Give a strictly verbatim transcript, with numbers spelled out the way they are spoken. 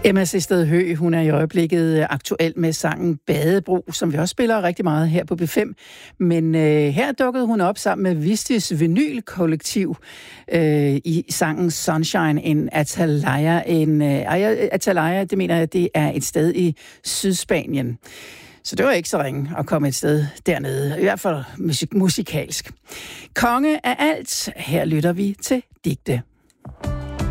Emma Sisted Høgh, hun er i øjeblikket aktuel med sangen Badebro, som vi også spiller rigtig meget her på B fem. Men øh, her dukkede hun op sammen med Vistis Vinyl-kollektiv øh, i sangen Sunshine in Atalaya. En, øh, Atalaya, det mener jeg, det er et sted i Sydspanien. Så det var ikke så ringe at komme et sted dernede, i hvert fald musik- musikalsk. Konge af alt, her lytter vi til digte.